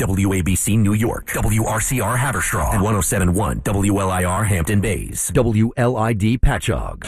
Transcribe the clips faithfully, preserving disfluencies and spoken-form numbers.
W A B C New York, W R C R Haverstraw, and one oh seven point one W L I R Hampton Bays, W L I D Patchogue.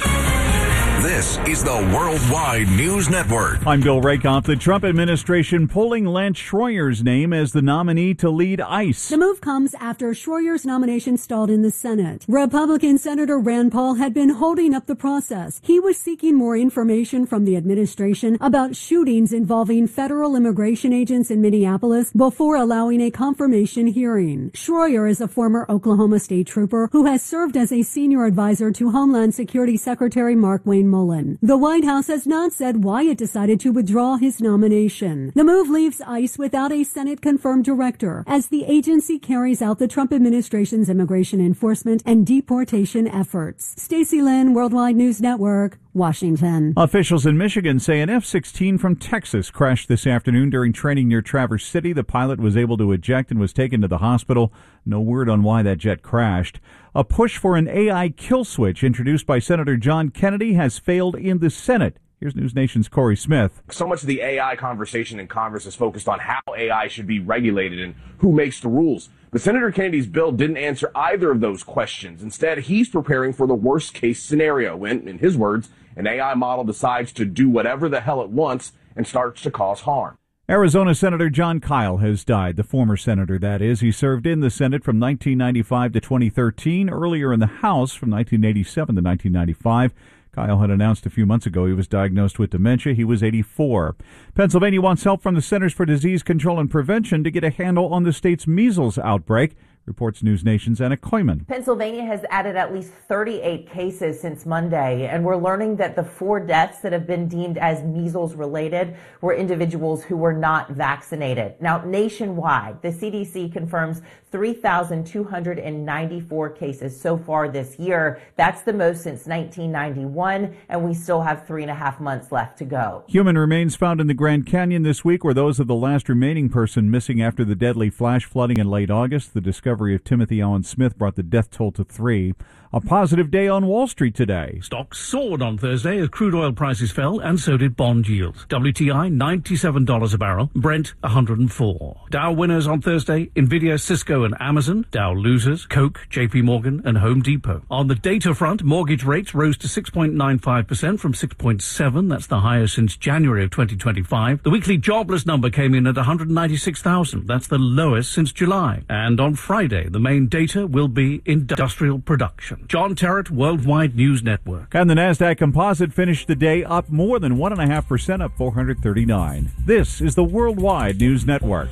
This is the Worldwide News Network. I'm Bill Rakoff. The Trump administration polling Lance Schroyer's name as the nominee to lead ICE. The move comes after Schroyer's nomination stalled in the Senate. Republican Senator Rand Paul had been holding up the process. He was seeking more information from the administration about shootings involving federal immigration agents in Minneapolis before allowing a confirmation hearing. Schroyer is a former Oklahoma State trooper who has served as a senior advisor to Homeland Security Secretary Mark Wayne Mullen. The White House has not said why it decided to withdraw his nomination. The move leaves ICE without a Senate-confirmed director as the agency carries out the Trump administration's immigration enforcement and deportation efforts. Stacey Lynn, Worldwide News Network, Washington. Officials in Michigan say an F sixteen from Texas crashed this afternoon during training near Traverse City. The pilot was able to eject and was taken to the hospital. No word on why that jet crashed. A push for an A I kill switch introduced by Senator John Kennedy has failed in the Senate. Here's News Nation's Corey Smith. So much of the A I conversation in Congress is focused on how A I should be regulated and who makes the rules. But Senator Kennedy's bill didn't answer either of those questions. Instead, he's preparing for the worst-case scenario when, in his words, an A I model decides to do whatever the hell it wants and starts to cause harm. Arizona Senator John Kyle has died, the former senator, that is. He served in the Senate from nineteen ninety-five to twenty thirteen, earlier in the House from nineteen eighty-seven to nineteen ninety-five. Kyle had announced a few months ago he was diagnosed with dementia. He was eighty-four. Pennsylvania wants help from the Centers for Disease Control and Prevention to get a handle on the state's measles outbreak, reports News Nation's Anna Koyman. Pennsylvania has added at least thirty-eight cases since Monday, and we're learning that the four deaths that have been deemed as measles-related were individuals who were not vaccinated. Now, nationwide, the C D C confirms three thousand two hundred ninety-four cases so far this year. That's the most since nineteen ninety-one, and we still have three and a half months left to go. Human remains found in the Grand Canyon this week were those of the last remaining person missing after the deadly flash flooding in late August. The discovery of Timothy Allen Smith brought the death toll to three. A positive day on Wall Street today. Stocks soared on Thursday as crude oil prices fell, and so did bond yields. W T I, ninety-seven dollars a barrel. Brent, one hundred four. Dow winners on Thursday, Nvidia, Cisco, and Amazon. Dow losers, Coke, J P Morgan, and Home Depot. On the data front, mortgage rates rose to six point nine five percent from six point seven. That's the highest since January of twenty twenty-five. The weekly jobless number came in at one hundred ninety-six thousand. That's the lowest since July. And on Friday, the main data will be industrial production. John Terrett, Worldwide News Network. And the NASDAQ Composite finished the day up more than one point five percent, up four hundred thirty-nine. This is the Worldwide News Network.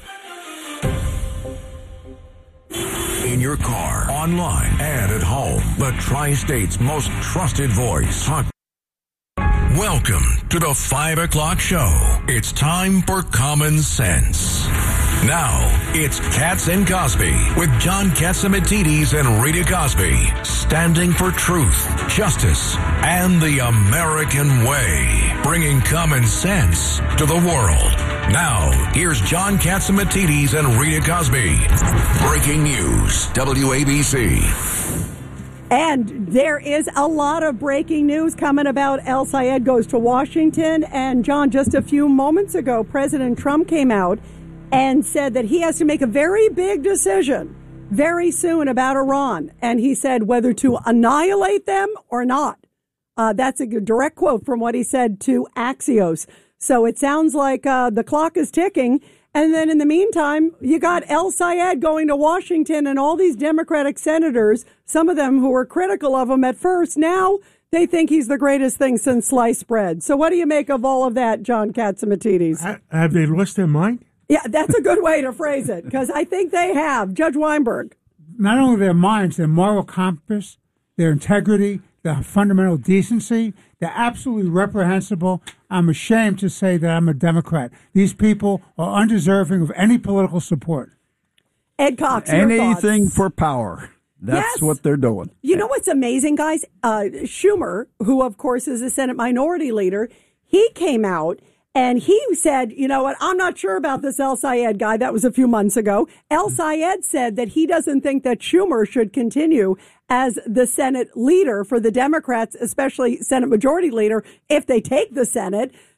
In your car, online, and at home, the Tri-State's most trusted voice. Talk. Welcome to the five o'clock show. It's time for Common Sense. Now, it's Katz and Cosby with John Catsimatidis and Rita Cosby, standing for truth, justice, and the American way, bringing common sense to the world. Now, here's John Catsimatidis and Rita Cosby. Breaking news, W A B C. And there is a lot of breaking news coming about El Sayed goes to Washington. And, John, just a few moments ago, President Trump came out and said that he has to make a very big decision very soon about Iran. And he said whether to annihilate them or not. Uh, that's a direct quote from what he said to Axios. So it sounds like uh, the clock is ticking. And then in the meantime, you got El Sayed going to Washington and all these Democratic senators, some of them who were critical of him at first. Now they think he's the greatest thing since sliced bread. So what do you make of all of that, John Catsimatidis? Have they lost their mind? Yeah, that's a good way to phrase it, because I think they have. Judge Weinberg. Not only their minds, their moral compass, their integrity, their fundamental decency, they're absolutely reprehensible. I'm ashamed to say that I'm a Democrat. These people are undeserving of any political support. Ed Cox, your Anything thoughts? for power. That's Yes. what they're doing. You know what's amazing, guys? Uh, Schumer, who, of course, is a Senate minority leader, he came out and he said, you know what, I'm not sure about this El Sayed guy. That was a few months ago. El Sayed said that he doesn't think that Schumer should continue as the Senate leader for the Democrats, especially Senate Majority Leader, if they take the Senate.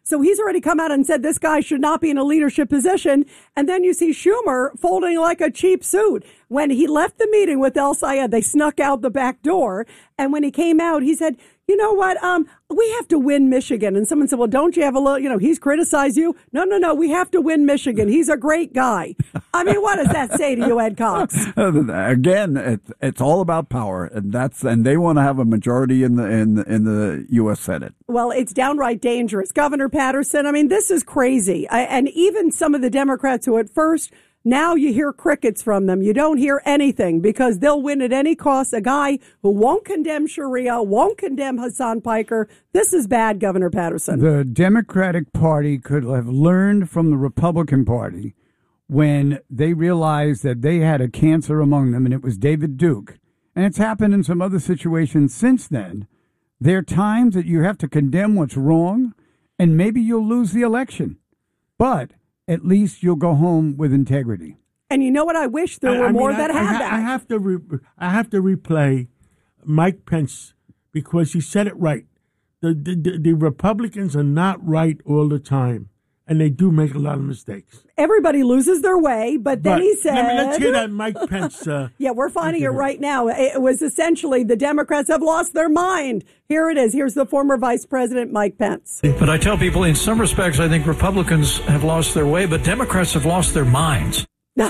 So he's already come out and said this guy should not be in a leadership position. And then you see Schumer folding like a cheap suit. When he left the meeting with El Sayed, they snuck out the back door. And when he came out, he said, you know what, um, we have to win Michigan. And someone said, well, don't you have a little, you know, he's criticized you. No, no, no, we have to win Michigan. He's a great guy. I mean, what does that say to you, Ed Cox? Again, it's, it's all about power, and that's and they want to have a majority in the in the, in the U S Senate. Well, it's downright dangerous. Governor Patterson, I mean, this is crazy. I, and even some of the Democrats who at first, now you hear crickets from them. You don't hear anything because they'll win at any cost. A guy who won't condemn Sharia, won't condemn Hassan Piker. This is bad, Governor Patterson. The Democratic Party could have learned from the Republican Party when they realized that they had a cancer among them, and it was David Duke. And it's happened in some other situations since then. There are times that you have to condemn what's wrong, and maybe you'll lose the election. But at least you'll go home with integrity. And you know what? I wish there were I, I more mean, that I, had I, that. I have to re- I have to replay Mike Pence because he said it right. The, the the Republicans are not right all the time, and they do make a lot of mistakes. Everybody loses their way, but then But he said... let me, let's hear that Mike Pence. Uh, yeah, we're finding it right now. It was essentially the Democrats have lost their mind. Here it is. Here's the former Vice President, Mike Pence. But I tell people, in some respects, I think Republicans have lost their way, but Democrats have lost their minds.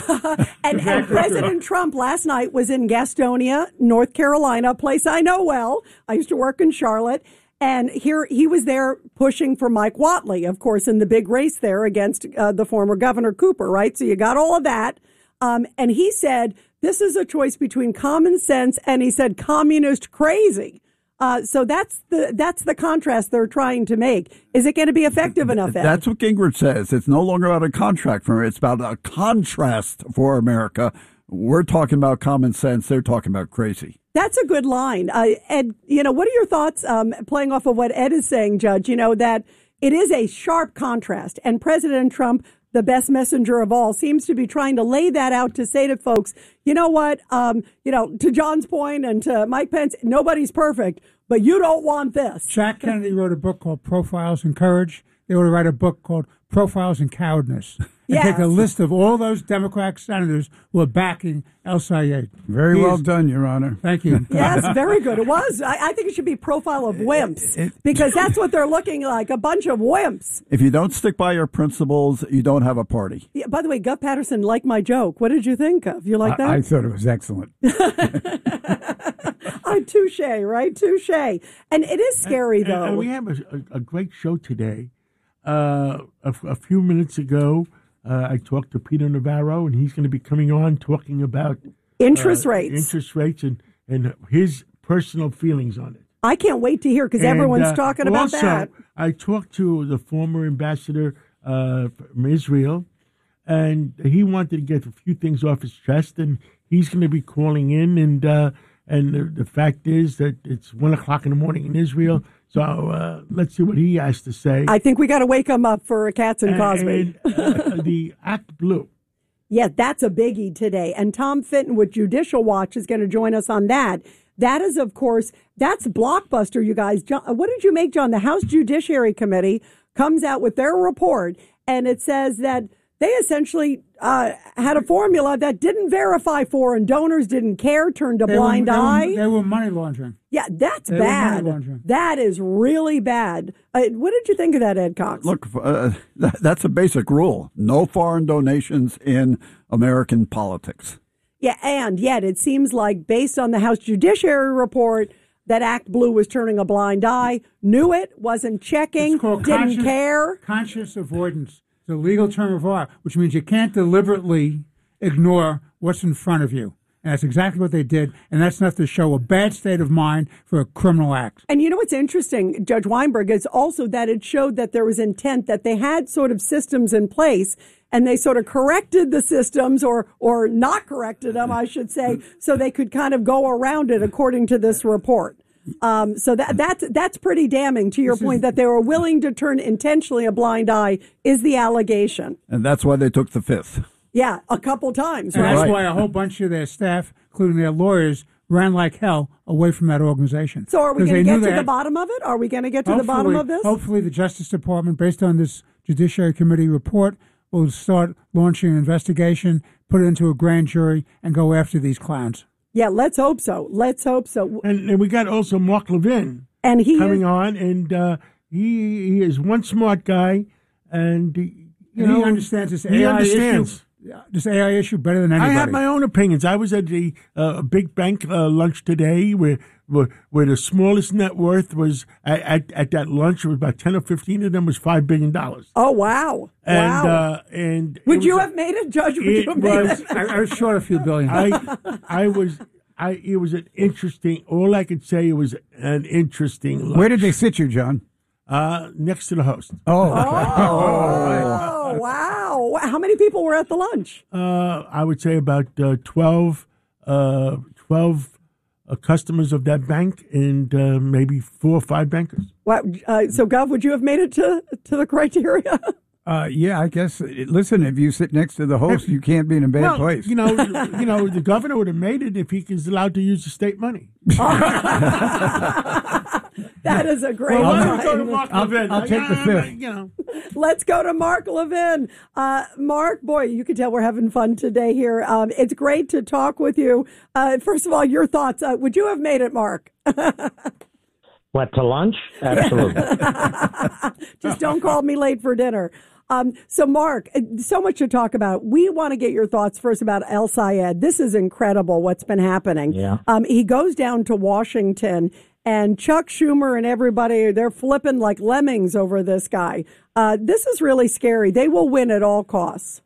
and, and President Trump last night was in Gastonia, North Carolina, a place I know well. I used to work in Charlotte. And here he was there pushing for Mike Whatley, of course, in the big race there against uh, the former Governor Cooper, right? So you got all of that. Um, and he said, this is a choice between common sense and he said communist crazy. Uh, so that's the that's the contrast they're trying to make. Is it going to be effective enough, Ed? That's what Gingrich says. It's no longer about a contract for it's about a contrast for America. We're talking about common sense. They're talking about crazy. That's a good line. Uh, Ed, you know, what are your thoughts, um, playing off of what Ed is saying, Judge, you know, that it is a sharp contrast. And President Trump, the best messenger of all, seems to be trying to lay that out to say to folks, you know what, um, you know, to John's point and to Mike Pence, nobody's perfect, but you don't want this. Jack Kennedy wrote a book called Profiles in Courage. They ought to write a book called Profiles in Cowardness. And Yes. take a list of all those Democratic senators who are backing El Sayed. Very He well is- done, Your Honor. Thank you. Yes, very good. It was. I, I think it should be profile of wimps because that's what they're looking like, a bunch of wimps. If you don't stick by your principles, you don't have a party. Yeah, by the way, Gov Patterson liked my joke. What did you think of? You like that? I, I thought it was excellent. I touche, right? Touche. And it is scary, and, though. And we have a, a, a great show today. Uh, a, a few minutes ago, uh, I talked to Peter Navarro, and he's going to be coming on talking about Interest uh, rates. interest rates, and, and his personal feelings on it. I can't wait to hear because And, everyone's uh, talking about also, that. I talked to the former ambassador uh, from Israel, and he wanted to get a few things off his chest, and he's going to be calling in. And uh, and the, the fact is that it's one o'clock in the morning in Israel. So uh, let's see what he has to say. I think we got to wake him up for Katz and Cosby. And, uh, the Act Blue. Yeah, that's a biggie today. And Tom Fitton with Judicial Watch is going to join us on that. That is, of course, that's blockbuster, you guys. John, what did you make, John? The House Judiciary Committee comes out with their report, and it says that they essentially uh, had a formula that didn't verify foreign donors, didn't care, turned a They blind were, they eye. Were, they were money laundering. Yeah, that's They were money bad. laundering. That is really bad. Uh, what did you think of that, Ed Cox? Look, uh, that's a basic rule. No foreign donations in American politics. Yeah, and yet it seems like based on the House Judiciary report, that Act Blue was turning a blind eye, knew it, wasn't checking, It's called didn't conscious, care. Conscious avoidance. It's a legal term of art, which means you can't deliberately ignore what's in front of you. And that's exactly what they did. And that's enough to show a bad state of mind for a criminal act. And you know what's interesting, Judge Weinberg, is also that it showed that there was intent, that they had sort of systems in place and they sort of corrected the systems or or not corrected them, I should say, so they could kind of go around it according to this report. Um, so that that's that's pretty damning to your point that they were willing to turn intentionally a blind eye is the allegation. And that's why they took the fifth. Yeah, a couple times, And right? that's why a whole bunch of their staff, including their lawyers, ran like hell away from that organization. So are we 'Cause going they to knew get to they the had- bottom of it? Are we going to get to the bottom Hopefully- of this? Hopefully the Justice Department, based on this Judiciary Committee report, will start launching an investigation, put it into a grand jury, and go after these clowns. Yeah, let's hope so. Let's hope so. And, and we got also Mark Levin and he coming is, on, and uh, he he is one smart guy, and you And know he understands this he A I understands. issue. This A I issue better than anybody. I have my own opinions. I was at the uh, big bank uh, lunch today, where, where where the smallest net worth was at, at, at that lunch. It was about ten or fifteen of them was five billion dollars. Oh wow! And wow! uh, and would it you was have made it, Judge? Would it you have made was- it? I, I was short a few billion. I I was I it was an interesting. All I could say it was an interesting. Lunch. Where did they sit you, John? Uh, next to the host. Oh, Oh wow! How many people were at the lunch? Uh, I would say about uh, twelve, uh, twelve uh, customers of that bank, and uh, maybe four or five bankers. Wow. Uh, so, Gov, would you have made it to to the criteria? Uh, yeah, I guess. Listen, if you sit next to the host, you can't be in a bad well, place. You know, you know, the governor would have made it if he is allowed to use the state money. That is a great Well, line. let's go to Mark I'll- Levin. I'll take the I- I- fifth. You know. Let's go to Mark Levin. Uh, Mark, boy, you can tell we're having fun today here. Um, it's great to talk with you. Uh, first of all, your thoughts. Uh, would you have made it, Mark? What, to lunch? Absolutely. Just don't call me late for dinner. Um, so, Mark, so much to talk about. We want to get your thoughts first about El Sayed. This is incredible what's been happening. Yeah. Um, he goes down to Washington, and Chuck Schumer and everybody, they're flipping like lemmings over this guy. Uh, this is really scary. They will win at all costs.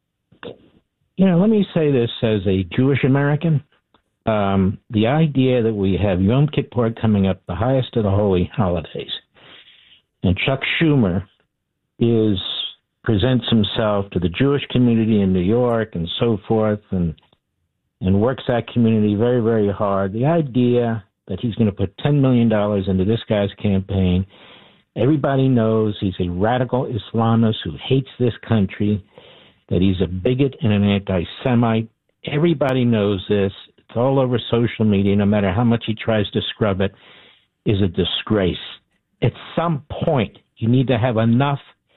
You know, let me say this as a Jewish American. Um, the idea that we have Yom Kippur coming up, the highest of the holy holidays, and Chuck Schumer is presents himself to the Jewish community in New York and so forth, and and works that community very, very hard. The idea that he's going to put ten million dollars into this guy's campaign, everybody knows he's a radical Islamist who hates this country, that he's a bigot and an anti-Semite. Everybody knows this. It's all over social media, no matter how much he tries to scrub it, is a disgrace. At some point, you need to have enough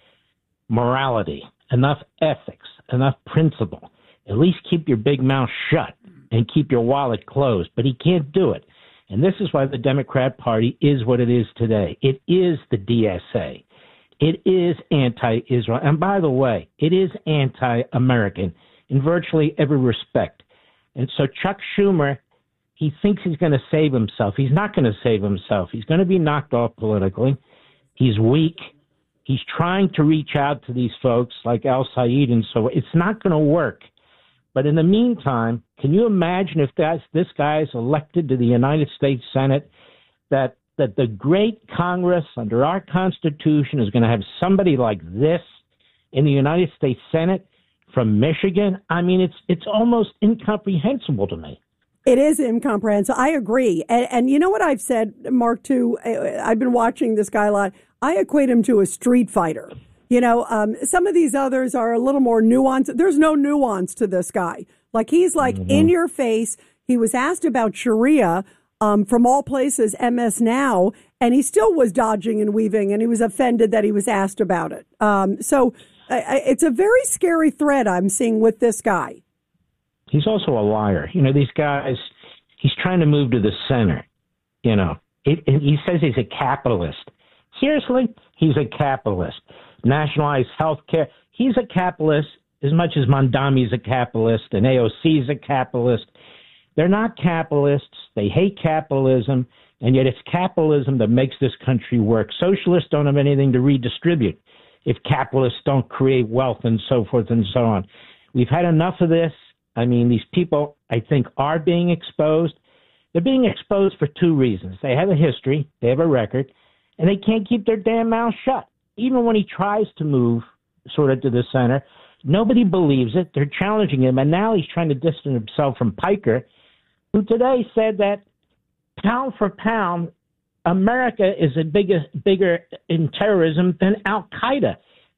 morality, enough ethics, enough principle. At least keep your big mouth shut and keep your wallet closed. But he can't do it. And this is why the Democrat Party is what it is today. It is the D S A. It is anti-Israel. And by the way, it is anti-American in virtually every respect. And so Chuck Schumer, he thinks he's going to save himself. He's not going to save himself. He's going to be knocked off politically. He's weak. He's trying to reach out to these folks like El Sayed and so it's not going to work. But in the meantime, can you imagine if that's, this guy is elected to the United States Senate, that that the great Congress under our Constitution is going to have somebody like this in the United States Senate from Michigan? I mean, it's it's almost incomprehensible to me. It is incomprehensible. I agree. And, and you know what I've said, Mark, too? I've been watching this guy a lot. I equate him to a street fighter. You know, um, some of these others are a little more nuanced. There's no nuance to this guy. Like, he's like mm-hmm. in your face. He was asked about Sharia um, from all places, M S Now, and he still was dodging and weaving, and he was offended that he was asked about it. Um, so I, it's a very scary thread I'm seeing with this guy. He's also a liar. You know, these guys, he's trying to move to the center. You know, it, it, he says he's a capitalist. Seriously? He's a capitalist. Nationalized health care. He's a capitalist as much as Mondami's a capitalist and A O C is a capitalist. They're not capitalists. They hate capitalism, and yet it's capitalism that makes this country work. Socialists don't have anything to redistribute if capitalists don't create wealth and so forth and so on. We've had enough of this. I mean, these people, I think, are being exposed. They're being exposed for two reasons. They have a history, they have a record, and they can't keep their damn mouth shut. Even when he tries to move sort of to the center, nobody believes it. They're challenging him, and now he's trying to distance himself from Piker, who today said that pound for pound, America is a bigger, bigger in terrorism than Al-Qaeda.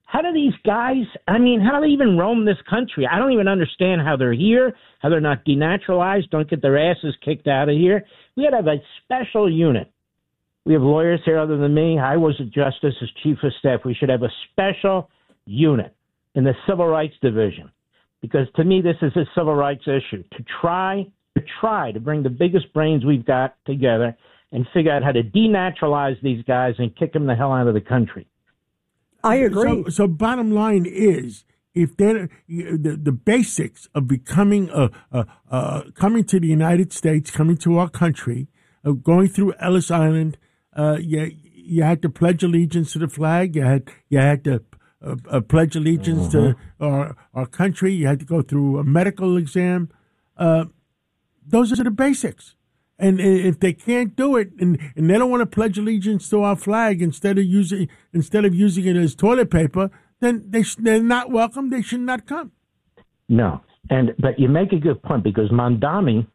How do these guys, I mean, how do they even roam this country? I don't even understand how they're here, how they're not denaturalized, don't get their asses kicked out of here. We got to have a special unit. We have lawyers here other than me. I was a justice as chief of staff. We should have a special unit in the Civil Rights Division, because to me this is a civil rights issue, to try to try to bring the biggest brains we've got together and figure out how to denaturalize these guys and kick them the hell out of the country. I agree. So, so bottom line is, if they're the, the basics of becoming a, a, a coming to the United States, coming to our country, uh, going through Ellis Island, uh, you you had to pledge allegiance to the flag. You had you had to uh, uh, pledge allegiance mm-hmm. to our our country. You had to go through a medical exam. Uh, those are the basics. And if they can't do it, and, and they don't want to pledge allegiance to our flag instead of using instead of using it as toilet paper, then they sh- they're not welcome. They should not come. No, and but you make a good point, because Mondami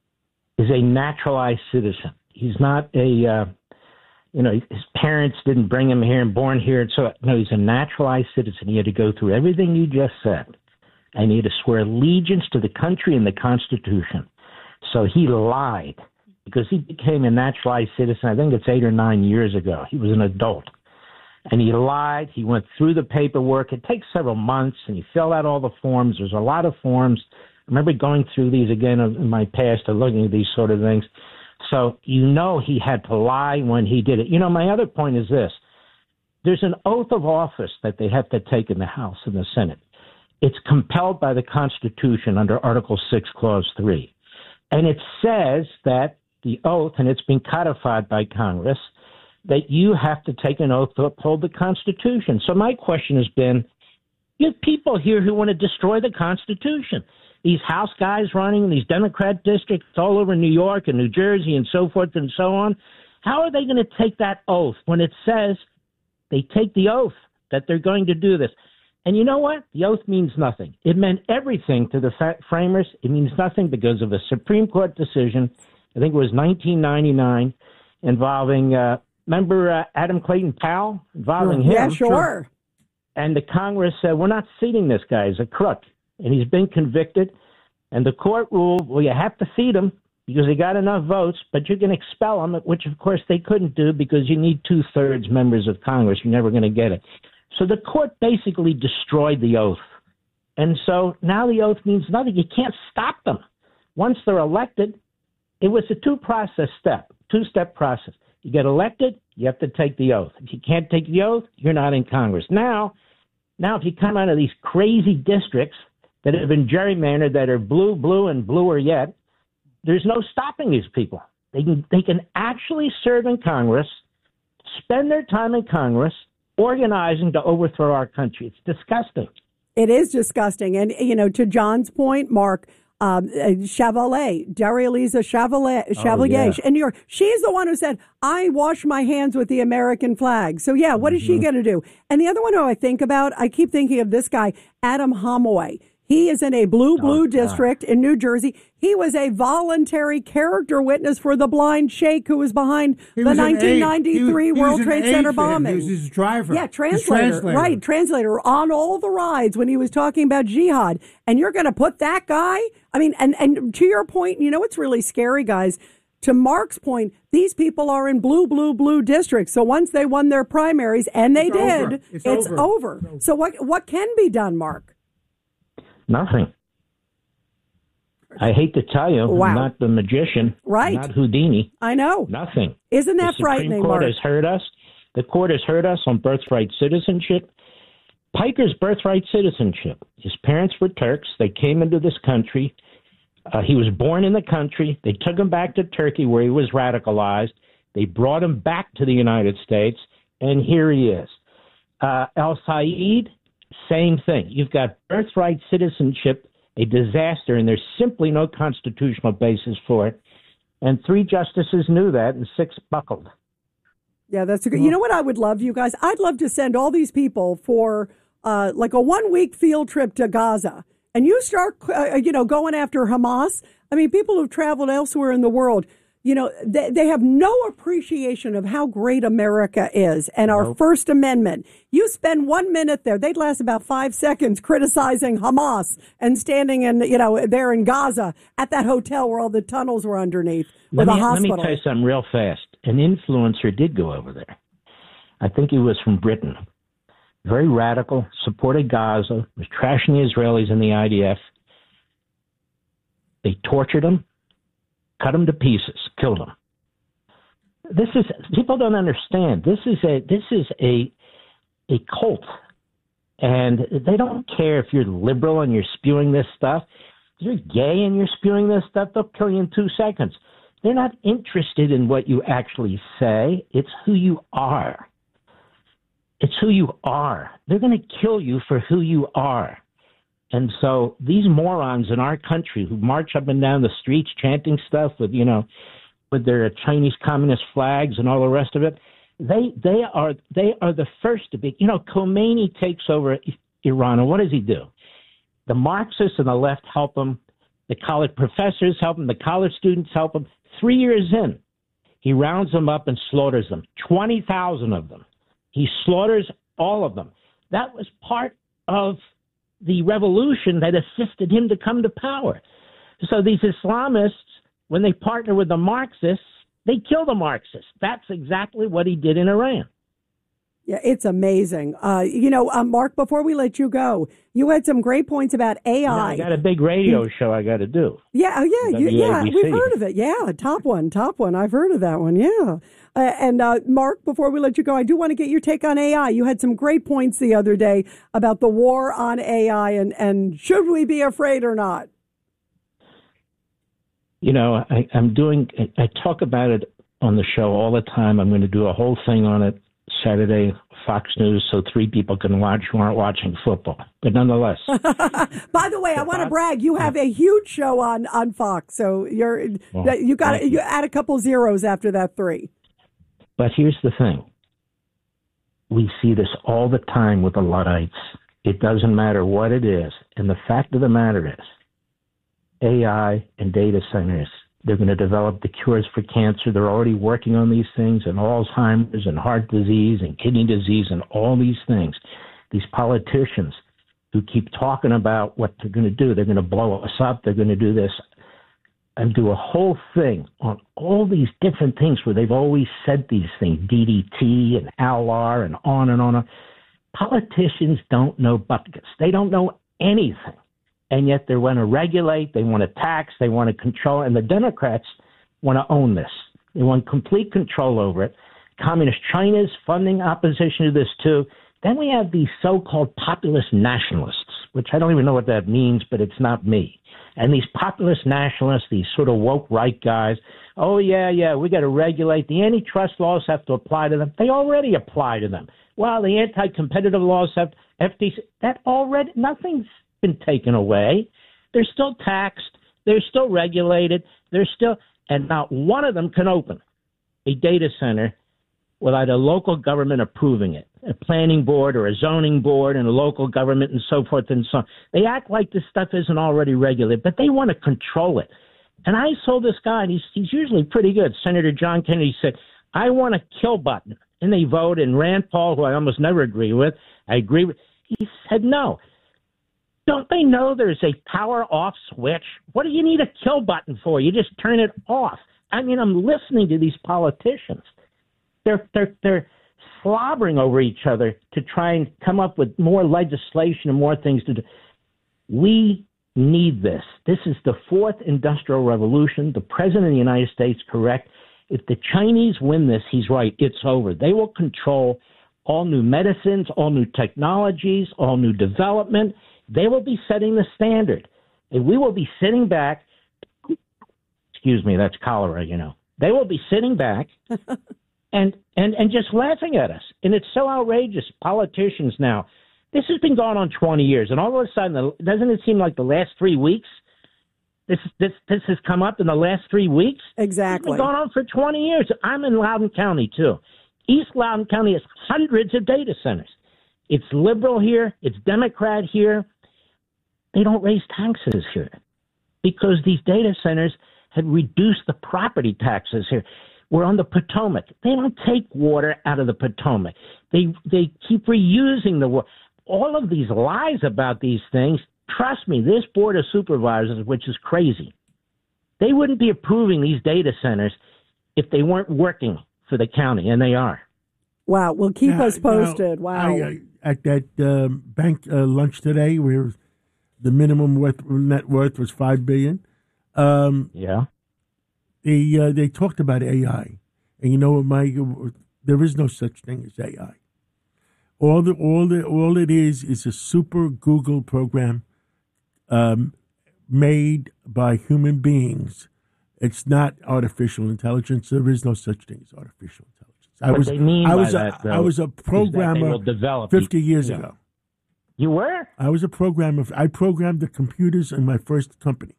is a naturalized citizen. He's not a uh, you know his parents didn't bring him here and born here, and so no, he's a naturalized citizen. He had to go through everything you just said, and he had to swear allegiance to the country and the Constitution. So he lied, because he became a naturalized citizen, I think it's eight or nine years ago. He was an adult. And he lied. He went through the paperwork. It takes several months, and he filled out all the forms. There's a lot of forms. I remember going through these again in my past and looking at these sort of things. So you know he had to lie when he did it. You know, my other point is this. There's an oath of office that they have to take in the House and the Senate. It's compelled by the Constitution under Article six, Clause three. And it says that the oath, and it's been codified by Congress, that you have to take an oath to uphold the Constitution. So my question has been, you have people here who want to destroy the Constitution. These House guys running these Democrat districts all over New York and New Jersey and so forth and so on. How are they going to take that oath when it says they take the oath that they're going to do this? And you know what? The oath means nothing. It meant everything to the framers. It means nothing because of a Supreme Court decision, I think it was nineteen ninety-nine, involving, uh, remember uh, Adam Clayton Powell? Involving him. Yeah, sure. And the Congress said, we're not seating this guy as a crook. And he's been convicted. And the court ruled, well, you have to seat him because he got enough votes, but you can expel him, which, of course, they couldn't do because you need two-thirds members of Congress. You're never going to get it. So the court basically destroyed the oath. And so now the oath means nothing. You can't stop them. Once they're elected, it was a two-process step, two-step process. You get elected, you have to take the oath. If you can't take the oath, you're not in Congress. Now, now if you come out of these crazy districts that have been gerrymandered, that are blue, blue, and bluer yet, there's no stopping these people. They can, they can actually serve in Congress, spend their time in Congress, organizing to overthrow our country. It's disgusting. It is disgusting. And, you know, to John's point, Mark, um, Chevalier, Daria-Liza Chevalier, Chevalier oh, yeah. in New York, she's the one who said, I wash my hands with the American flag. So, yeah, what is mm-hmm. she going to do? And the other one who I think about, I keep thinking of this guy, Adam Holloway. He is in a blue, blue oh, district in New Jersey. He was a voluntary character witness for the blind sheikh who was behind he the was nineteen ninety-three he was, World he Trade Center bombing. He was his driver. Yeah, translator, translator. Right, translator on all the rides when he was talking about jihad. And you're going to put that guy? I mean, and, and to your point, you know what's really scary, guys? To Mark's point, these people are in blue, blue, blue districts. So once they won their primaries, and they it's did, over. It's, it's over. over. It's over. So what what can be done, Mark? Nothing. I hate to tell you, wow. I'm not the magician, right? I'm not Houdini. I know. Nothing. Isn't that the frightening, Supreme Court Mark? has heard us. The court has heard us on birthright citizenship. Piker's birthright citizenship. His parents were Turks. They came into this country. Uh, he was born in the country. They took him back to Turkey where he was radicalized. They brought him back to the United States, and here he is. Uh, El Sayed, same thing. You've got birthright citizenship, a disaster, and there's simply no constitutional basis for it. And three justices knew that, and six buckled. Yeah, that's a good. You know what I would love, you guys? I'd love to send all these people for uh, like a one-week field trip to Gaza. And you start, uh, you know, going after Hamas. I mean, people who've traveled elsewhere in the world. You know, they, they have no appreciation of how great America is and our Nope. First Amendment. You spend one minute there, they'd last about five seconds criticizing Hamas and standing in, you know, there in Gaza at that hotel where all the tunnels were underneath, Let or me, the let me hospital. tell you something real fast. An influencer did go over there. I think he was from Britain. Very radical, supported Gaza, was trashing the Israelis and the I D F. They tortured him, cut him to pieces, killed him. This is people don't understand. This is a this is a a cult, and they don't care if you're liberal and you're spewing this stuff. If you're gay and you're spewing this stuff, they'll kill you in two seconds. They're not interested in what you actually say. It's who you are. It's who you are. They're going to kill you for who you are. And so these morons in our country who march up and down the streets chanting stuff with, you know, with their Chinese communist flags and all the rest of it, they they are they are the first to be. You know, Khomeini takes over Iran, and what does he do? The Marxists and the left help him. The college professors help him. The college students help him. Three years in, he rounds them up and slaughters them. twenty thousand of them. He slaughters all of them. That was part of the revolution that assisted him to come to power. So these Islamists, when they partner with the Marxists, they kill the Marxists. That's exactly what he did in Iran. Yeah, it's amazing. Uh, you know, uh, Mark, before we let you go, you had some great points about A I. I got a big radio show I got to do. Yeah, oh, yeah, you, yeah, W A B C. we've heard of it. Yeah, top one, top one. I've heard of that one. Yeah. Uh, and uh, Mark, before we let you go, I do want to get your take on A I. You had some great points the other day about the war on A I and, and should we be afraid or not? You know, I, I'm doing, I talk about it on the show all the time. I'm going to do a whole thing on it Saturday, Fox News, so three people can watch who aren't watching football. But nonetheless. By the way, I want to brag. You have a huge show on, on Fox, so you're Well, you got thank you. you add a couple zeros after that three. But here's the thing. We see this all the time with the Luddites. It doesn't matter what it is. And the fact of the matter is, A I and data centers, they're going to develop the cures for cancer. They're already working on these things, and Alzheimer's and heart disease and kidney disease and all these things. These politicians who keep talking about what they're going to do, they're going to blow us up, they're going to do this, and do a whole thing on all these different things where they've always said these things, D D T and A L A R and on and on. Politicians don't know buckets. They don't know anything. And yet they want to regulate, they want to tax, they want to control, and the Democrats want to own this. They want complete control over it. Communist China's funding opposition to this too. Then we have these so-called populist nationalists, which I don't even know what that means, but it's not me. And these populist nationalists, these sort of woke right guys, oh, yeah, yeah, we got to regulate. The antitrust laws have to apply to them. They already apply to them. Well, the anti-competitive laws have F T C. That already, nothing's been taken away. They're still taxed. They're still regulated. They're still, and not one of them can open a data center without a local government approving it, a planning board or a zoning board and a local government and so forth and so on. They act like this stuff isn't already regulated, but they want to control it. And I saw this guy, and he's, he's usually pretty good. Senator John Kennedy said, I want a kill button. And they voted, and Rand Paul, who I almost never agree with, I agree with, he said no. Don't they know there's a power off switch? What do you need a kill button for? You just turn it off. I mean, I'm listening to these politicians. They're they're they're slobbering over each other to try and come up with more legislation and more things to do. We need this. This is the fourth industrial revolution. The president of the United States, correct. If the Chinese win this, he's right. It's over. They will control all new medicines, all new technologies, all new development. They will be setting the standard. And we will be sitting back. Excuse me, that's cholera, you know. They will be sitting back and, and, and just laughing at us. And it's so outrageous. Politicians now, this has been going on twenty years. And all of a sudden, doesn't it seem like the last three weeks, this this this has come up in the last three weeks? Exactly. It's been going on for twenty years. I'm in Loudoun County, too. East Loudoun County has hundreds of data centers. It's liberal here. It's Democrat here. They don't raise taxes here because these data centers had reduced the property taxes here. We're on the Potomac. They don't take water out of the Potomac. They they keep reusing the water. All of these lies about these things, trust me, this Board of Supervisors, which is crazy, they wouldn't be approving these data centers if they weren't working for the county, and they are. Wow. Well, keep Now- us posted. now, wow. I, uh, at that um, bank uh, lunch today, where the minimum worth, net worth was five billion dollars. Um, yeah. They uh, they talked about A I, and you know what, Mike? There is no such thing as A I. All the all the all it is is a super Google program, um, made by human beings. It's not artificial intelligence. There is no such thing as artificial intelligence. I What was they mean I by was that, a, though, I was a is that they programmer will develop fifty the- years yeah. ago. You were? I was a programmer. I programmed the computers in my first company.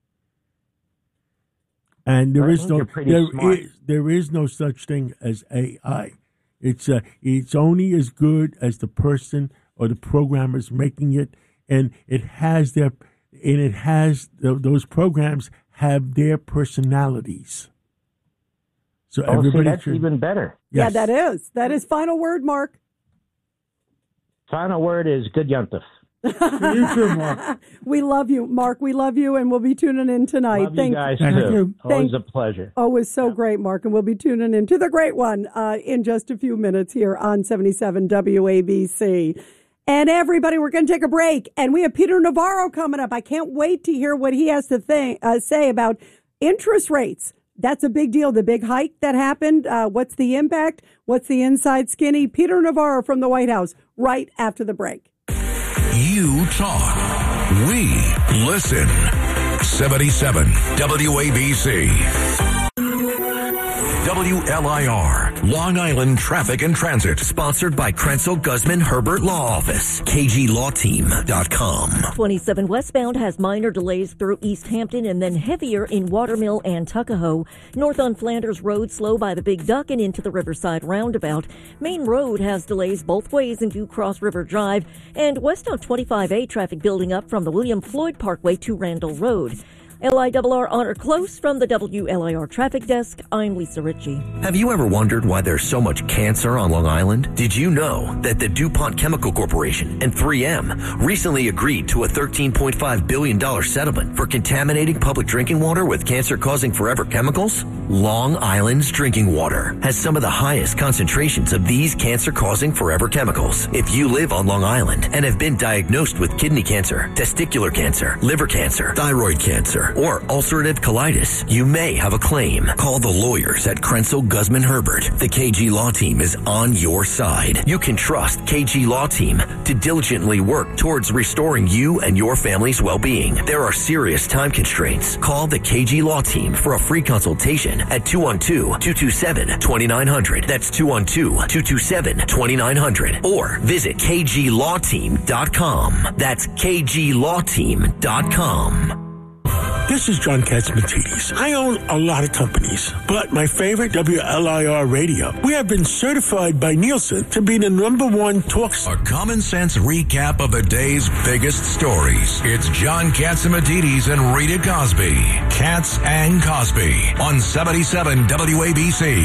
And there Well, I is think no you're pretty there smart. is, there is no such thing as A I. It's uh, it's only as good as the person or the programmers making it, and it has their and it has th- those programs have their personalities. So Oh, see, everybody that's should, even better. Yeah, that is. That is final word, Mark. Final word is good yuntif. You too, Mark. We love you, Mark. We love you, and we'll be tuning in tonight. Love Thank you guys, Thank too. you. Always Thank- a pleasure. Oh, it was so great, Mark, and we'll be tuning in to the great one uh, in just a few minutes here on seventy-seven W A B C. And everybody, we're going to take a break, and we have Peter Navarro coming up. I can't wait to hear what he has to think, uh, say about interest rates. That's a big deal. The big hike that happened. Uh, what's the impact? What's the inside skinny? Peter Navarro from the White House right after the break. You talk. We listen. seventy-seven W A B C. W L I R, Long Island Traffic and Transit. Sponsored by Krenzel Guzman Herbert Law Office. K G Law Team dot com. twenty-seven westbound has minor delays through East Hampton and then heavier in Watermill and Tuckahoe. North on Flanders Road slow by the Big Duck and into the Riverside Roundabout. Main Road has delays both ways into Cross River Drive. And west of twenty-five A traffic building up from the William Floyd Parkway to Randall Road. L I R R on or close from the W L I R Traffic Desk. I'm Lisa Ritchie. Have you ever wondered why there's so much cancer on Long Island? Did you know that the DuPont Chemical Corporation and three M recently agreed to a thirteen point five billion dollars settlement for contaminating public drinking water with cancer-causing forever chemicals? Long Island's drinking water has some of the highest concentrations of these cancer-causing forever chemicals. If you live on Long Island and have been diagnosed with kidney cancer, testicular cancer, liver cancer, thyroid cancer, or ulcerative colitis, you may have a claim. Call the lawyers at Krenzel Guzman Herbert. The K G Law Team is on your side. You can trust K G Law Team to diligently work towards restoring you and your family's well-being. There are serious time constraints. Call the K G Law Team for a free consultation at two one two, two two seven, two nine zero zero. That's two one two, two two seven, two nine zero zero. Or visit K G Law Team dot com. That's K G Law Team dot com. This is John Katzmatidis. I own a lot of companies, but my favorite, W L I R Radio. We have been certified by Nielsen to be the number one talk. A common sense recap of the day's biggest stories. It's John Katzmatidis and Rita Cosby. Katz and Cosby on seventy-seven W A B C.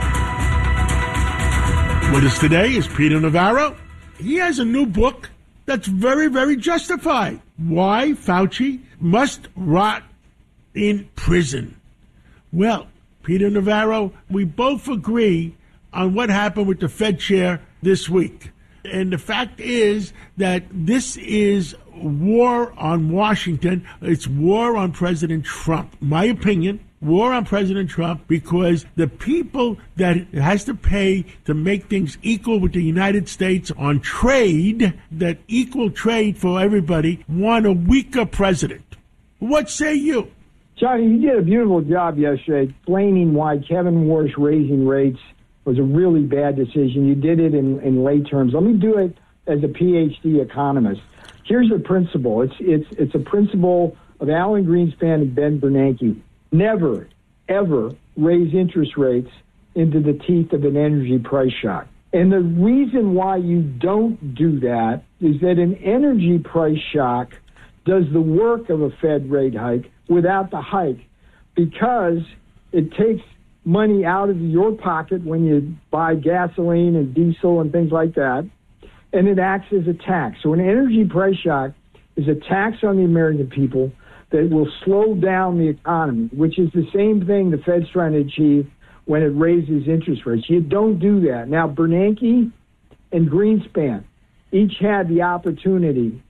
With us today is Peter Navarro. He has a new book that's very, very justified. Why Fauci must rot in prison. Well, Peter Navarro, we both agree on what happened with the Fed chair this week. And the fact is that this is war on Washington. It's war on President Trump. My opinion, war on President Trump, because the people that it has to pay to make things equal with the United States on trade, that equal trade for everybody, want a weaker president. What say you? Johnny, you did a beautiful job yesterday explaining why Kevin Warsh raising rates was a really bad decision. You did it in, in lay terms. Let me do it as a P H D economist. Here's the principle. It's it's it's a principle of Alan Greenspan and Ben Bernanke. Never, ever raise interest rates into the teeth of an energy price shock. And the reason why you don't do that is that an energy price shock does the work of a Fed rate hike without the hike. because it takes money out of your pocket when you buy gasoline and diesel and things like that, and it acts as a tax. So an energy price shock is a tax on the American people that will slow down the economy, which is the same thing the Fed's trying to achieve when it raises interest rates. You don't do that. Now, Bernanke and Greenspan each had the opportunity.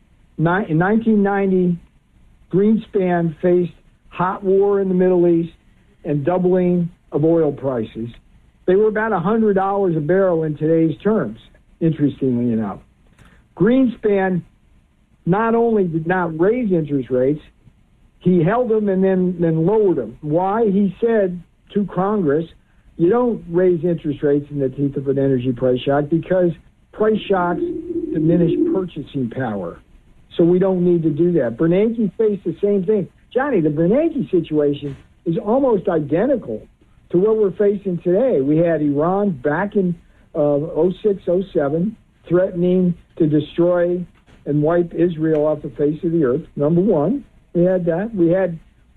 In nineteen ninety, Greenspan faced hot war in the Middle East and doubling of oil prices. They were about one hundred dollars a barrel in today's terms, interestingly enough. Greenspan not only did not raise interest rates, he held them and then, then lowered them. Why? He said to Congress, you don't raise interest rates in the teeth of an energy price shock because price shocks diminish purchasing power. So we don't need to do that. Bernanke faced the same thing. Johnny, the Bernanke situation is almost identical to what we're facing today. We had Iran back in uh, oh six, oh seven threatening to destroy and wipe Israel off the face of the earth. Number one, we had that. We had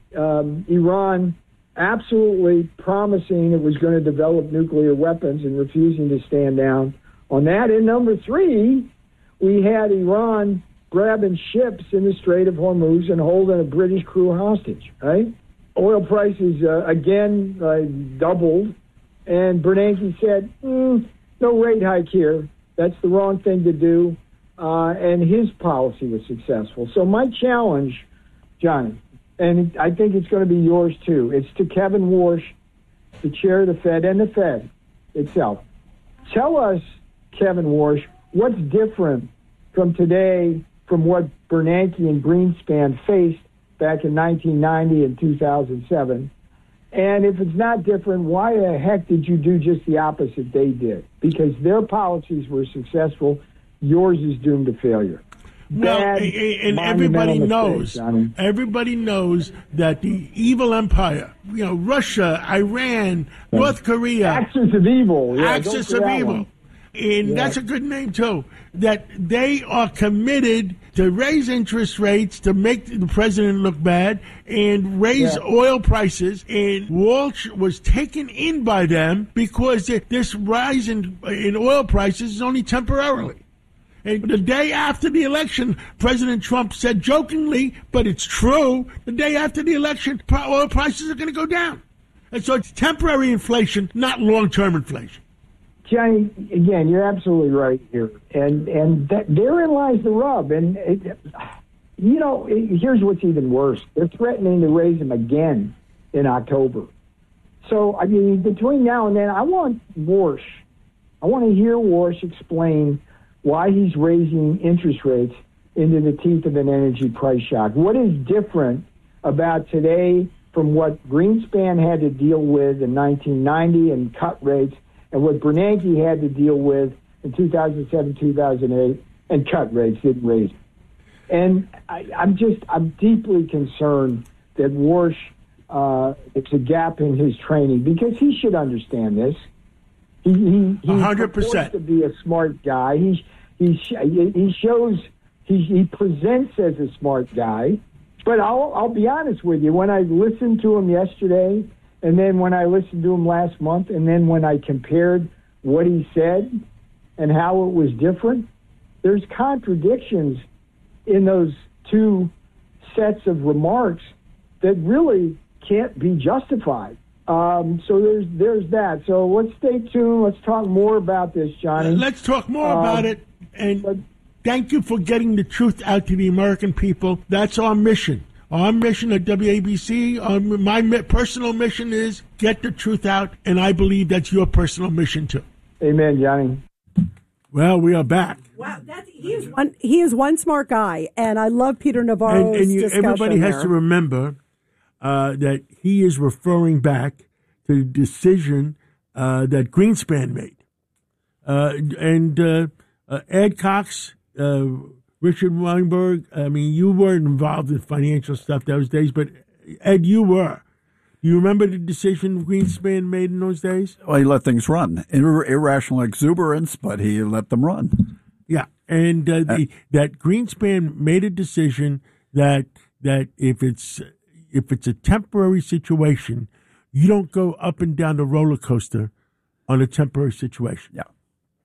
um, Iran absolutely promising it was going to develop nuclear weapons and refusing to stand down on that. And number three, we had Iran grabbing ships in the Strait of Hormuz and holding a British crew hostage, right? Oil prices, uh, again, uh, doubled. And Bernanke said, mm, no rate hike here. That's the wrong thing to do. Uh, and his policy was successful. So my challenge, Johnny, and I think it's going to be yours too, it's to Kevin Warsh, the chair of the Fed, and the Fed itself. Tell us, Kevin Warsh, what's different from today from what Bernanke and Greenspan faced back in nineteen ninety and two thousand seven. And if it's not different, why the heck did you do just the opposite they did? Because their policies were successful. Yours is doomed to failure. Well, Bad, and everybody knows, mistake, everybody knows that the evil empire, you know, Russia, Iran, yeah. North Korea, axis of evil, yeah, axis of evil. One. And yeah. that's a good name, too, that they are committed to raise interest rates to make the president look bad and raise yeah. oil prices. And Walsh was taken in by them because this rise in, in oil prices is only temporarily. And the day after the election, President Trump said jokingly, but it's true, the day after the election, oil prices are going to go down. And so it's temporary inflation, not long-term inflation. Johnny, again, you're absolutely right here, and and that, therein lies the rub. And it, you know, it, here's what's even worse: they're threatening to raise them again in October. So, I mean, between now and then, I want Warsh, I want to hear Warsh explain why he's raising interest rates into the teeth of an energy price shock. What is different about today from what Greenspan had to deal with in nineteen ninety and cut rates, and what Bernanke had to deal with in two thousand seven, two thousand eight, and cut rates, didn't raise it. And I, I'm just, I'm deeply concerned that Warsh, uh, it's a gap in his training, because he should understand this. He, he, he's one hundred percent. supposed to be a smart guy. He, he, he shows, he, he presents as a smart guy. But I'll, I'll be honest with you, when I listened to him yesterday, and then when I listened to him last month, and then when I compared what he said and how it was different, there's contradictions in those two sets of remarks that really can't be justified. Um, so there's there's that. So let's stay tuned. Let's talk more about this, Johnny. Let's talk more um, about it. And but, thank you for getting the truth out to the American people. That's our mission. Our mission at W A B C, um, my personal mission is get the truth out, and I believe that's your personal mission too. Amen, Johnny. Well, we are back. Wow, that's, he is one. He is one smart guy, and I love Peter Navarro's and, and you, discussion everybody has there. to remember uh, that he is referring back to the decision uh, that Greenspan made, uh, and uh, uh, Ed Cox. Uh, Richard Weinberg, I mean, you weren't involved in financial stuff those days, but Ed, you were. You remember the decision Greenspan made in those days? Well, he let things run. Ir- irrational exuberance, but he let them run. Yeah, and uh, the, that Greenspan made a decision that that if it's if it's a temporary situation, you don't go up and down the roller coaster on a temporary situation. Yeah.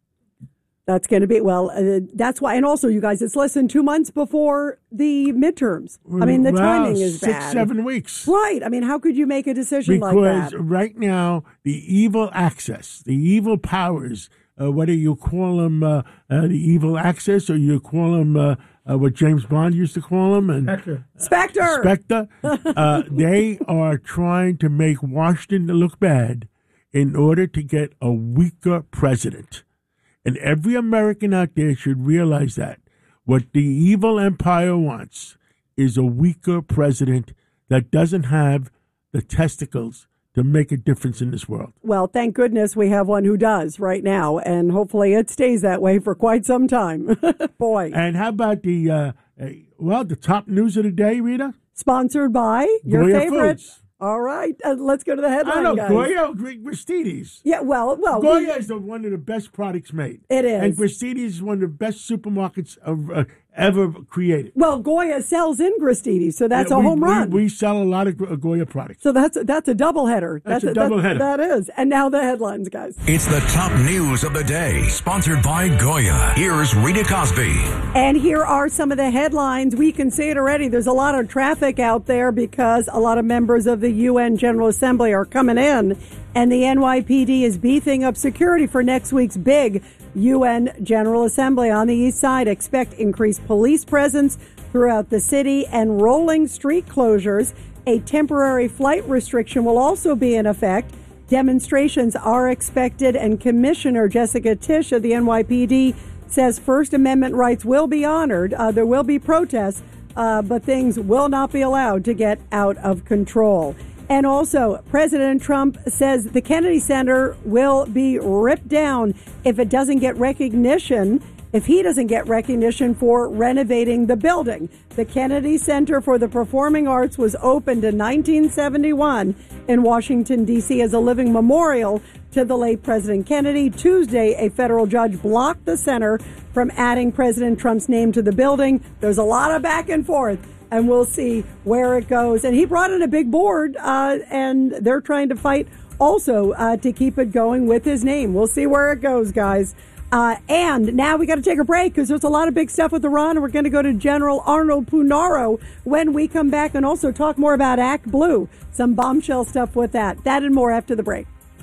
That's going to be, well, uh, that's why. And also, you guys, it's less than two months before the midterms. I mean, the Well, timing is six, bad. seven weeks. Right. I mean, how could you make a decision like Because that? right now, the evil access, the evil powers, uh, whether you call them uh, uh, the evil access or you call them uh, uh, what James Bond used to call them, and Spectre. Spectre. Spectre, uh, they are trying to make Washington look bad in order to get a weaker president. And every American out there should realize that. What the evil empire wants is a weaker president that doesn't have the testicles to make a difference in this world. Well, thank goodness we have one who does right now, and hopefully it stays that way for quite some time. Boy. And how about the, uh, uh, well, the top news of the day, Rita? Sponsored by your Goya favorite. Foods. All right, uh, let's go to the headline, I know, guys. Goya, Gristedes. Yeah, well, well. Goya we- is the, one of the best products made. It is. And Gristedes is one of the best supermarkets of, uh, ever created. Well, Goya sells in Gristedes, so that's Yeah, a we, home we- run. We, sell a lot of Go- Goya products. So that's that's a doubleheader. That's a doubleheader. That is. And now the headlines, guys. It's the top news of the day, sponsored by Goya. Here's Rita Cosby. And here are some of the headlines. We can see it already. There's a lot of traffic out there because a lot of members of the U N General Assembly are coming in, and the N Y P D is beefing up security for next week's big U N General Assembly. On the east side, expect increased police presence throughout the city and rolling street closures. A temporary flight restriction will also be in effect. Demonstrations are expected, and Commissioner Jessica Tisch of the N Y P D says First Amendment rights will be honored. Uh, there will be protests, uh, but things will not be allowed to get out of control. And also, President Trump says the Kennedy Center will be ripped down if it doesn't get recognition, if he doesn't get recognition for renovating the building. The Kennedy Center for the Performing Arts was opened in nineteen seventy-one in Washington, D C as a living memorial to the late President Kennedy. Tuesday, a federal judge blocked the center from adding President Trump's name to the building. There's a lot of back and forth, and we'll see where it goes. And he brought in a big board, uh, and they're trying to fight also uh, to keep it going with his name. We'll see where it goes, guys. Uh, and now we got to take a break because there's a lot of big stuff with Iran, and we're going to go to General Arnold Punaro when we come back and also talk more about Act Blue, some bombshell stuff with that. That and more after the break.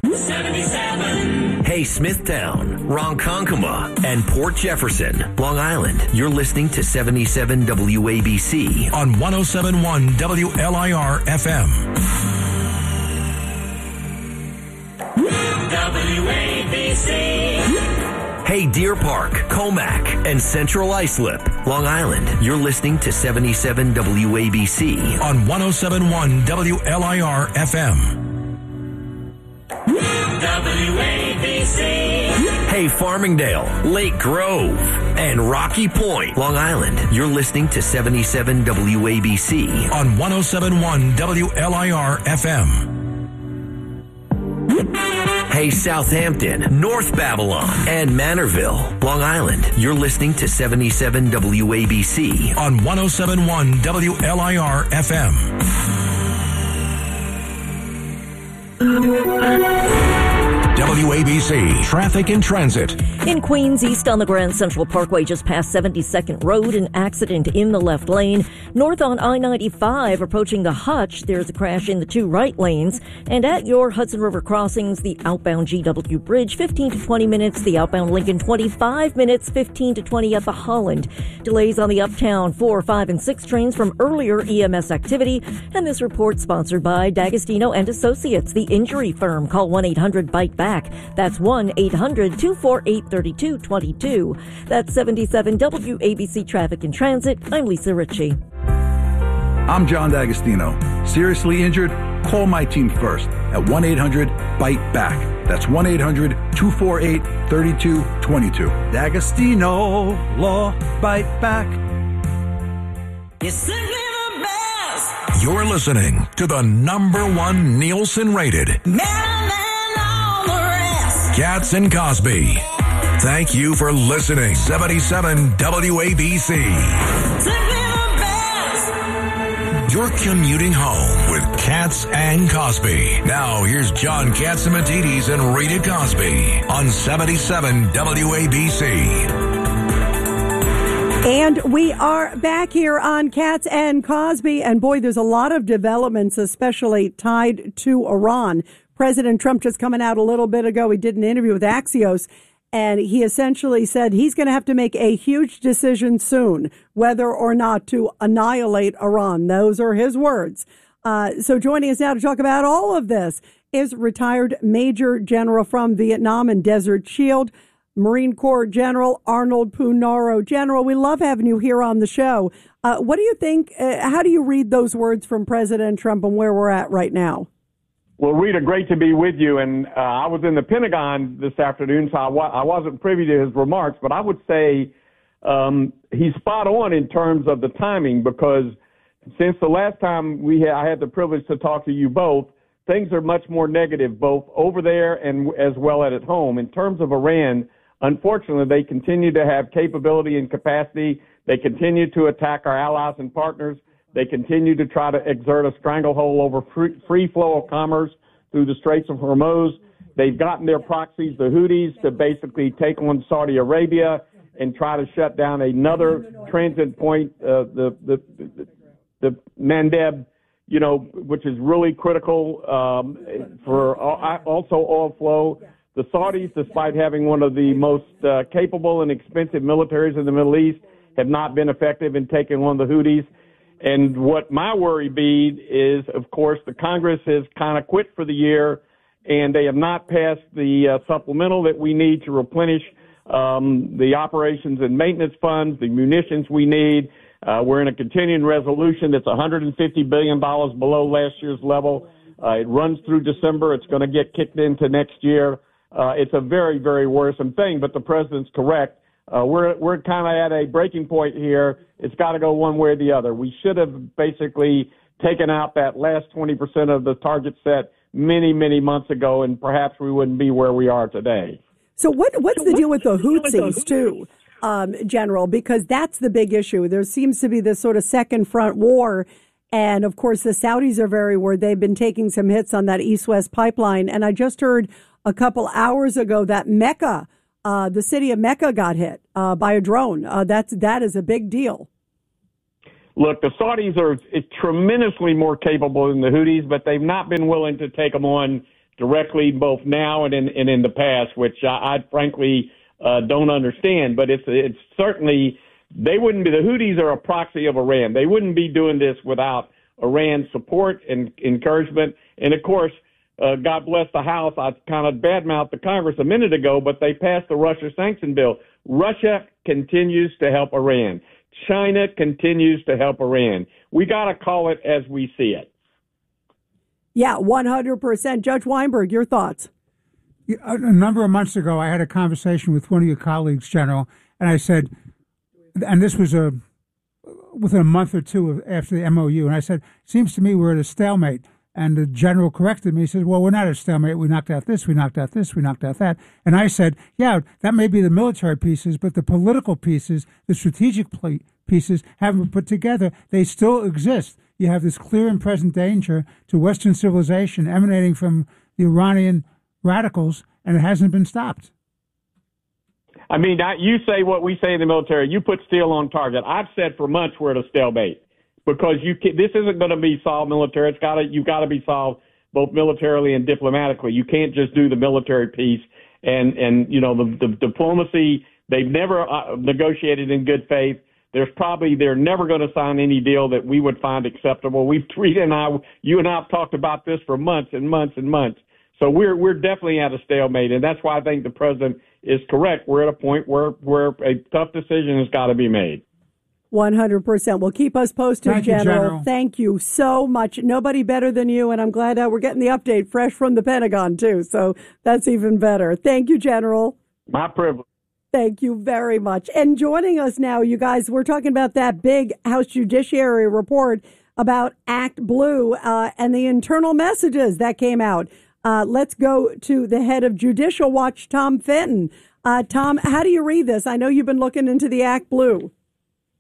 seventy-seven. Hey, Smithtown, Ronkonkoma, and Port Jefferson, Long Island. You're listening to seventy-seven W A B C on one oh seven point one W L I R F M. W A B C. Hey, Deer Park, Comac, and Central Islip, Long Island. You're listening to seventy-seven W A B C on one oh seven point one W L I R F M. W A B C. Hey, Farmingdale, Lake Grove, and Rocky Point, Long Island. You're listening to seventy-seven W A B C on one oh seven point one W L I R F M. Hey, Southampton, North Babylon, and Manorville, Long Island. You're listening to seventy-seven W A B C on one oh seven point one W L I R F M. W A B C Traffic and Transit. In Queens, east on the Grand Central Parkway, just past seventy-second Road, an accident in the left lane. North on I ninety-five, approaching the Hutch, there's a crash in the two right lanes. And at your Hudson River crossings, the outbound G W Bridge, fifteen to twenty minutes. The outbound Lincoln, twenty-five minutes, fifteen to twenty at the Holland. Delays on the Uptown four, five, and six trains from earlier E M S activity. And this report sponsored by D'Agostino and Associates, the injury firm. Call one eight hundred bite back. That's one eight hundred two four eight three two two two. That's seventy-seven W A B C Traffic and Transit. I'm Lisa Ritchie. I'm John D'Agostino. Seriously injured? Call my team first at one eight hundred bite back. That's one eight hundred two four eight three two two two. D'Agostino Law Bite Back. You're listening to the number one Nielsen rated Cats and Cosby. Thank you for listening. seventy-seven W A B C. You're commuting home with Katz and Cosby. Now here's John Catsimatidis and Rita Cosby on seventy-seven W A B C. And we are back here on Katz and Cosby. And boy, there's a lot of developments, especially tied to Iran. President Trump just coming out a little bit ago. He did an interview with Axios, and he essentially said he's going to have to make a huge decision soon, whether or not to annihilate Iran. Those are his words. Uh, so joining us now to talk about all of this is retired Major General from Vietnam and Desert Shield, Marine Corps General Arnold Punaro. General, we love having you here on the show. Uh, what do you think? Uh, how do you read those words from President Trump and where we're at right now? Well, Rita, great to be with you. And uh, I was in the Pentagon this afternoon, so I, wa- I wasn't privy to his remarks. But I would say um, he's spot on in terms of the timing, because since the last time we had, I had the privilege to talk to you both, things are much more negative, both over there and as well as at home. In terms of Iran, unfortunately, they continue to have capability and capacity. They continue to attack our allies and partners. They continue to try to exert a stranglehold over free, free flow of commerce through the Straits of Hormuz. They've gotten their proxies, the Houthis, to basically take on Saudi Arabia and try to shut down another transit point, uh, the, the, the, the Mandeb, you know, which is really critical um, for also oil flow. The Saudis, despite having one of the most uh, capable and expensive militaries in the Middle East, have not been effective in taking on the Houthis. And what my worry be is, of course, the Congress has kind of quit for the year, and they have not passed the uh, supplemental that we need to replenish um, the operations and maintenance funds, the munitions we need. Uh, we're in a continuing resolution that's one hundred fifty billion dollars below last year's level. Uh, it runs through December. It's going to get kicked into next year. Uh, it's a very, very worrisome thing, but the president's correct. Uh, we're we're kind of at a breaking point here. It's got to go one way or the other. We should have basically taken out that last twenty percent of the target set many, many months ago, and perhaps we wouldn't be where we are today. So what what's the deal with the Houthis, too, um, General? Because that's the big issue. There seems to be this sort of second front war. And, of course, the Saudis are very worried. They've been taking some hits on that east-west pipeline. And I just heard a couple hours ago that Mecca, Uh, the city of Mecca got hit uh, by a drone. Uh, that's that is a big deal. Look, the Saudis are tremendously more capable than the Houthis, but they've not been willing to take them on directly, both now and in, and in the past, which I, I frankly uh, don't understand. But it's it's certainly they wouldn't be. The Houthis are a proxy of Iran. They wouldn't be doing this without Iran's support and encouragement, and of course. Uh, God bless the House. I kind of badmouthed the Congress a minute ago, but they passed the Russia sanction bill. Russia continues to help Iran. China continues to help Iran. We got to call it as we see it. Yeah, one hundred percent. Judge Weinberg, your thoughts? A number of months ago, I had a conversation with one of your colleagues, General, and I said, and this was a within a month or two of, after the M O U, and I said, seems to me we're at a stalemate. And the general corrected me. He said, well, we're not at a stalemate. We knocked out this, we knocked out this, we knocked out that. And I said, yeah, that may be the military pieces, but the political pieces, the strategic pieces haven't been put together. They still exist. You have this clear and present danger to Western civilization emanating from the Iranian radicals, and it hasn't been stopped. I mean, you say what we say in the military. You put steel on target. I've said for months we're at a stalemate. Because you can, this isn't going to be solved military. It's got to you've got to be solved both militarily and diplomatically. You can't just do the military piece and and you know the, the diplomacy. They've never uh, negotiated in good faith. There's probably they're never going to sign any deal that we would find acceptable. We've Rita and I, you and I have talked about this for months and months and months. So we're we're definitely at a stalemate, and that's why I think the president is correct. We're at a point where where a tough decision has got to be made. one hundred percent. Well, keep us posted, Thank General. You, General. Thank you so much. Nobody better than you, and I'm glad uh, we're getting the update fresh from the Pentagon, too. So that's even better. Thank you, General. My privilege. Thank you very much. And joining us now, you guys, we're talking about that big House Judiciary report about Act Blue uh, and the internal messages that came out. Uh, let's go to the head of Judicial Watch, Tom Fenton. Uh, Tom, how do you read this? I know you've been looking into the Act Blue.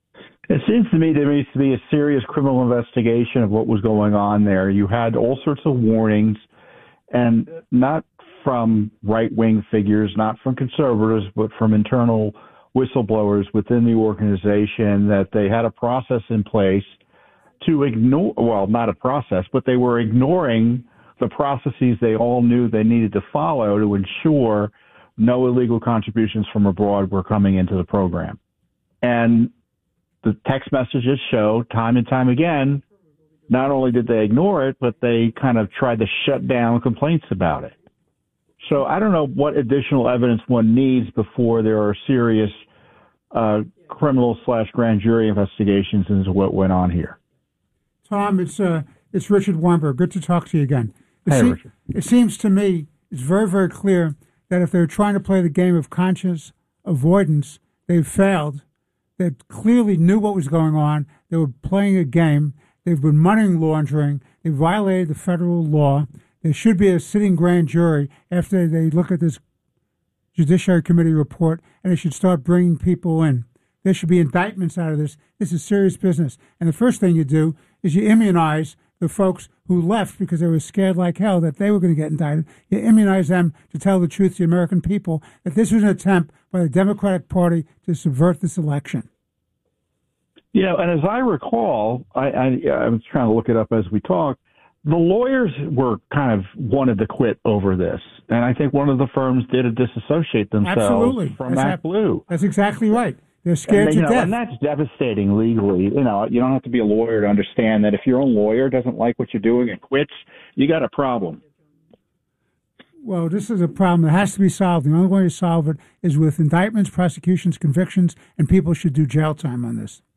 It seems to me there needs to be a serious criminal investigation of what was going on there. You had all sorts of warnings, and not from right-wing figures, not from conservatives, but from internal whistleblowers within the organization, that they had a process in place to ignore, well, not a process, but they were ignoring the processes they all knew they needed to follow to ensure no illegal contributions from abroad were coming into the program. And the text messages show time and time again, not only did they ignore it, but they kind of tried to shut down complaints about it. So I don't know what additional evidence one needs before there are serious uh, criminal slash grand jury investigations into what went on here. Tom, it's uh, it's Richard Weinberg. Good to talk to you again. It Hey, se- Richard. It seems to me it's very, very clear that if they're trying to play the game of conscious avoidance, they've failed. They clearly knew what was going on. They were playing a game. They've been money laundering. They violated the federal law. There should be a sitting grand jury after they look at this Judiciary Committee report, and they should start bringing people in. There should be indictments out of this. This is serious business. And the first thing you do is you immunize the folks who left because they were scared like hell that they were going to get indicted. You immunize them to tell the truth to the American people that this was an attempt by the Democratic Party to subvert this election. You know, and as I recall, I, I, I was trying to look it up as we talk, the lawyers were kind of wanted to quit over this. And I think one of the firms did disassociate themselves Absolutely. from That's ActBlue. That's exactly right. They're scared and, to you know, death. And that's devastating legally. You know, you don't have to be a lawyer to understand that if your own lawyer doesn't like what you're doing and quits, you got a problem. Well, this is a problem that has to be solved. The only way to solve it is with indictments, prosecutions, convictions, and people should do jail time on this.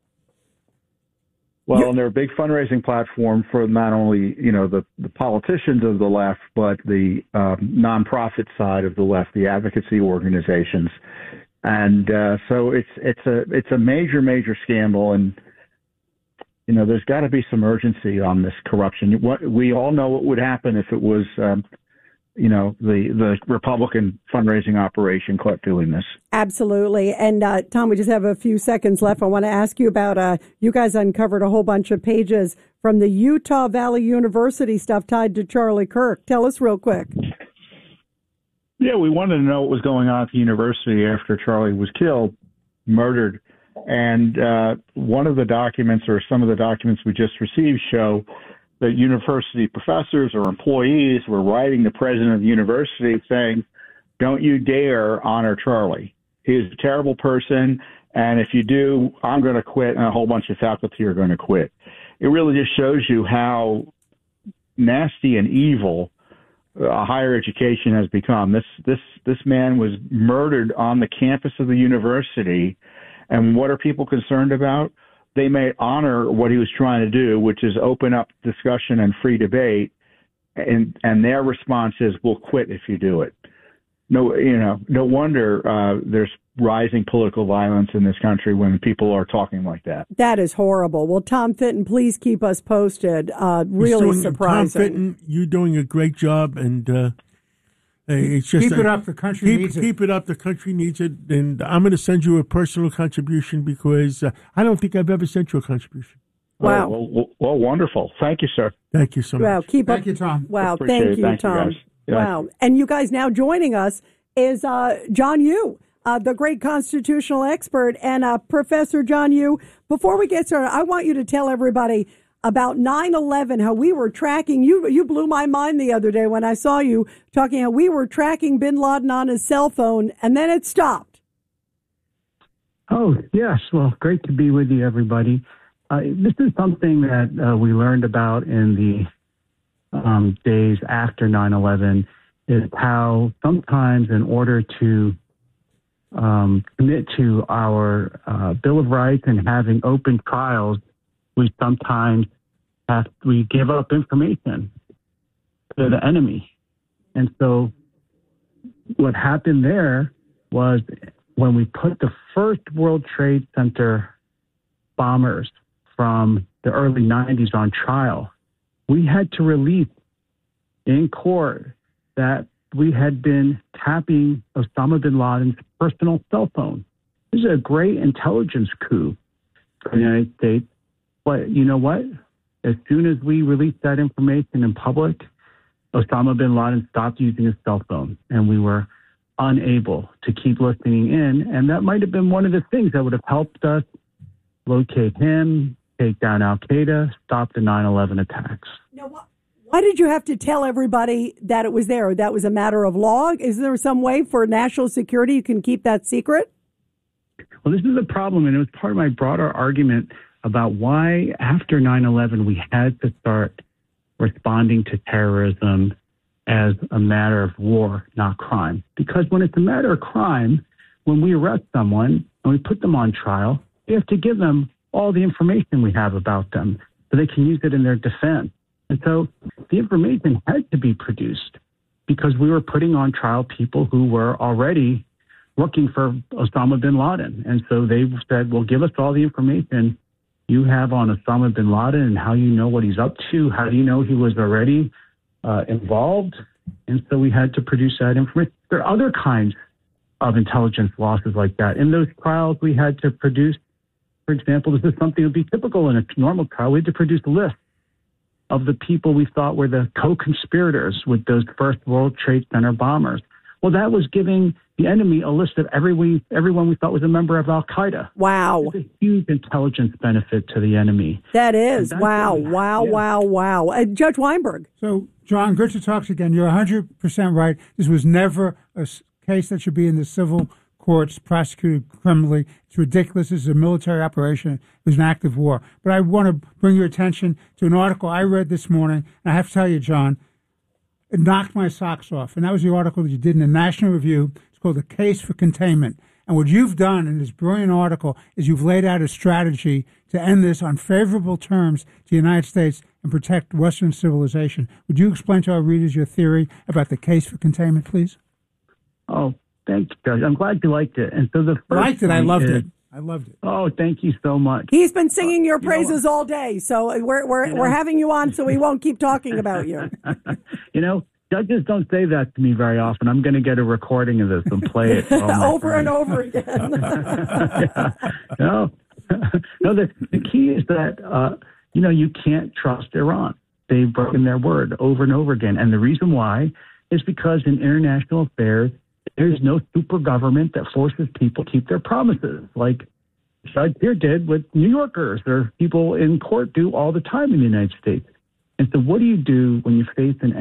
Well, and they're a big fundraising platform for not only, you know, the, the politicians of the left, but the um, nonprofit side of the left, the advocacy organizations. And uh, so it's it's a it's a major, major scandal. And, you know, there's got to be some urgency on this corruption. What, we all know what would happen if it was, um, you know, the, the Republican fundraising operation caught doing this. Absolutely. And uh, Tom, we just have a few seconds left. I want to ask you about, uh, you guys uncovered a whole bunch of pages from the Utah Valley University stuff tied to Charlie Kirk. Tell us real quick. Yeah, we wanted to know what was going on at the university after Charlie was killed, murdered. And uh, one of the documents, or some of the documents we just received, show that university professors or employees were writing the president of the university saying, don't you dare honor Charlie. He is a terrible person, and if you do, I'm going to quit, and a whole bunch of faculty are going to quit. It really just shows you how nasty and evil uh, higher education has become. This this this man was murdered on the campus of the university, and what are people concerned about? They may honor what he was trying to do, which is open up discussion and free debate, and and their response is, "We'll quit if you do it." No, you know, no wonder uh, there's rising political violence in this country when people are talking like that. That is horrible. Well, Tom Fitton, please keep us posted. Uh, really doing, surprising. Tom Fitton, you're doing a great job, and uh, it's just Keep a, it up. The country keep, needs it. Keep it up. The country needs it, and I'm going to send you a personal contribution because uh, I don't think I've ever sent you a contribution. Wow. Oh, well, well, well, wonderful. Thank you, sir. Thank you so much. Wow, keep Thank up. you, Tom. Wow, Appreciate thank it. you, Thank you, Tom. guys. Yeah. Wow. And you guys now joining us is uh, John Yoo, uh, the great constitutional expert. And uh, Professor John Yoo, before we get started, I want you to tell everybody about nine eleven, how we were tracking. You You blew my mind the other day when I saw you talking how we were tracking bin Laden on his cell phone, and then it stopped. Oh, yes. Well, great to be with you, everybody. Uh, this is something that uh, we learned about in the um, days after nine eleven, is how sometimes in order to um, commit to our uh, Bill of Rights and having open trials, we sometimes have, we give up information to the enemy. And so what happened there was when we put the first World Trade Center bombers from the early nineties on trial, we had to release in court that we had been tapping Osama bin Laden's personal cell phone. This is a great intelligence coup for the United States. But you know what? As soon as we released that information in public, Osama bin Laden stopped using his cell phone, and we were unable to keep listening in. And that might have been one of the things that would have helped us locate him, take down al-Qaeda, stop the nine eleven attacks. Now, wh- why did you have to tell everybody that it was there? That was a matter of law? Is there some way for national security you can keep that secret? Well, this is a problem, and it was part of my broader argument about why after nine eleven we had to start responding to terrorism as a matter of war, not crime. Because when it's a matter of crime, when we arrest someone and we put them on trial, we have to give them all the information we have about them so they can use it in their defense. And so the information had to be produced because we were putting on trial people who were already looking for Osama bin Laden. And so they said, well, give us all the information you have on Osama bin Laden and how you know what he's up to. How do you know he was already uh, involved? And so we had to produce that information. There are other kinds of intelligence losses like that. In those trials, we had to produce, for example, this is something that would be typical in a normal trial. We had to produce lists of the people we thought were the co-conspirators with those first World Trade Center bombers. Well, that was giving the enemy a list of everyone, everyone we thought was a member of al-Qaeda. Wow. It's a huge intelligence benefit to the enemy. That is. Wow, wow, yeah. wow, wow. Uh, Judge Weinberg. So, John, good to talk to you again. You're one hundred percent right. This was never a case that should be in the civil courts, prosecuted criminally. It's ridiculous. This is a military operation. It was an act of war. But I want to bring your attention to an article I read this morning. And I have to tell you, John, it knocked my socks off. And that was the article that you did in the National Review. It's called The Case for Containment. And what you've done in this brilliant article is you've laid out a strategy to end this on favorable terms to the United States and protect Western civilization. Would you explain to our readers your theory about the case for containment, please? Oh, thank you, Judge. I'm glad you liked it. And so the first I liked it. I loved is, it. I loved it. Oh, thank you so much. He's been singing your Uh, you praises all day, so we're we're You we're know- having you on so we won't keep talking about you. You know, judges don't say that to me very often. I'm going to get a recording of this and play it. to all my Over and friends. over again. Yeah. No, no. The, the key is that uh, you know you can't trust Iran. They've broken their word over and over again, and the reason why is because in international affairs, there's no super government that forces people to keep their promises, like Judge here did with New Yorkers or people in court do all the time in the United States. And so, what do you do when you face an